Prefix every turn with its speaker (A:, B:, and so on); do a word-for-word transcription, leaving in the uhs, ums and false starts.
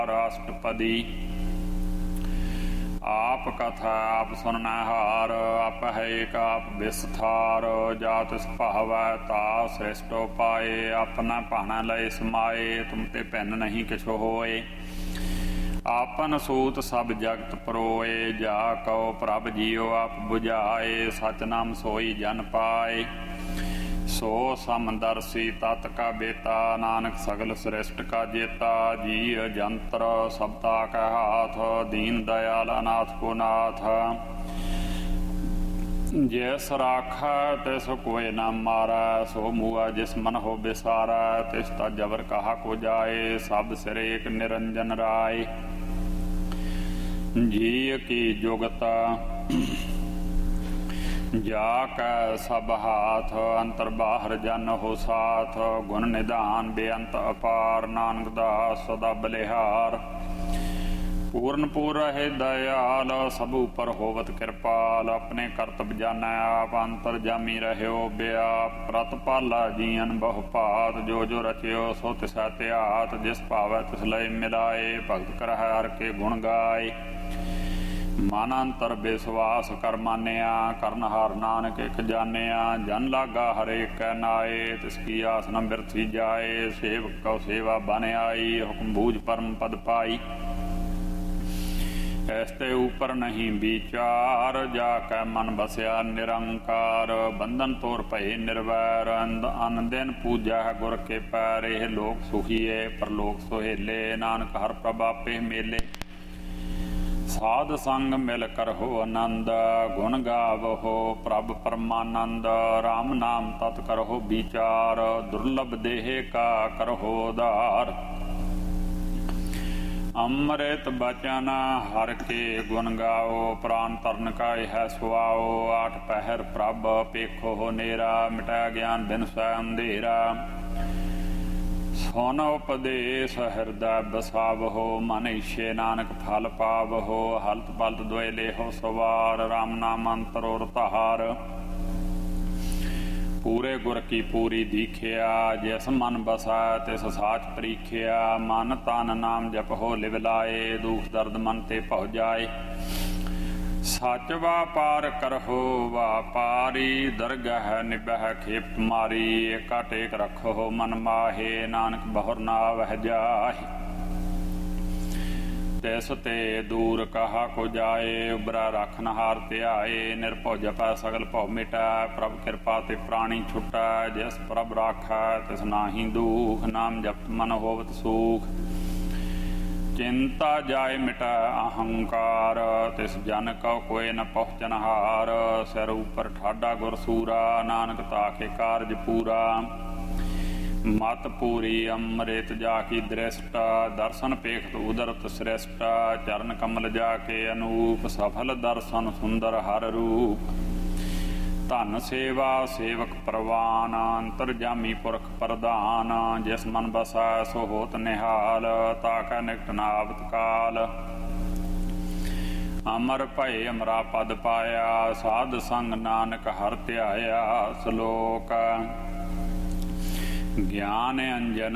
A: राष्ट्रपति। आप कथा आप सुननहार, आप है एक आप विस्तार। जात सुभावै ता श्रेष्ठो पाए, अपना भाना लय समाए। तुम ते भिन्न नहीं किछु होए, आपन सूत सब जगत परोए। जा कहो प्रभ जियो आप बुझाए, सच नाम सोई जन पाए। सो समदर्शी तत् का बेता, नानक सगल श्रेष्ठ का जेता। जी जंत्र सबता का हाथ, दीन दयाल अनाथ को नाथ। जैस राखा तिस कोय न मारा, सो मुआ जिस मन हो बिसारा। तिस ता जबर कहा को जाए, सब सिर एक निरंजन राय। जी की जुगता जाकै सब हाथ, अंतर बाहर जन हो साथ। गुण निधान बेअंत अपार, नानक दास सदा बलिहार। पूर्ण पूर है दयाल, सब ऊपर होवत कृपाल। अपने करतब जानै आप, अंतर जामी रह्यो व्याप। प्रतिपाला जीअन बहु पात, जो जो रच्यो सो तिसै त्यात। जिस भावै तिस लय मिलाए, भगत करहै हर के गुण गाए। मन अंतर विश्वास कर मानिया, करनहार नानक एक जानिया। जन लागा हर एक कै नाए, तिसकी आस न बिरथी जाए। सेवक कौ सेवा बन आई, हुक्म बूझ परम पद पाई। ऐसते ऊपर नहीं विचार, जाकै मन बसया निरंकार। बंधन तोर भय निर्वैर, अन दिन पूजा है गुर के पैर। एह लोक सुखीए परलोक सुहेले, नानक हर प्रभ आपे मेले। साध संग मिल कर हो आनंद, गुण गावहो प्रभ परमानंद। राम नाम तत् करहो विचार, दुर्लभ देह का करहो उद्धार। अमृत बचन हर के गुण गाओ, प्राण तरन का यह सुआओ। आठ पहर प्रभ पेखो हो नेरा, मिटा ज्ञान बिन सै अंधेरा। सुन उपदेश हृदय बसावहो, मन इच्छे नानक फल पावहो। हलत पलत दुए लेहो सवार, राम नाम अंतर और तहार। पूरे गुर की पूरी दीखिया, जिस मन बसा तिस साच परीखिया। मन तन नाम जपहो लिव लाए, दुख दर्द मन ते भौ जाए। सच व्यापार करहो व्यापारी, दरगह निबह खेप मारी। एका टेक रखो मन माहे, नानक बहुर ना वह जाहि। तिस ते दूर कहा को जाए, उबरा रखनहार ध्याए। निर्भौ जपै सगल भौ मिटै, प्रभ कृपा ते प्राणी छुटै। जिस प्रभ राखै तिस नाहि दुख, नाम जपत मन होवत सुख। चिंता जाय मिटा अहंकार, तिस जन कौ कोय न पहुँचनहार। सिर ऊपर ठाडा गुर सूरा, नानक ताके कारज पूरा। मत पूरी अमृत जाकी दृष्ट, दर्शन पेखत उदरत श्रेष्ठ। चरण कमल जाके अनूप, सफल दर्शन सुंदर हर रूप। धन सेवा सेवक प्रवान, अंतरजामी पुरख प्रधान। जिस मन बसा सो होत निहाल, ताकै निकट नावत काल। अमर भय अमरा पद पाया, साध संग नानक हर ध्याया। श्लोक ज्ञान अंजन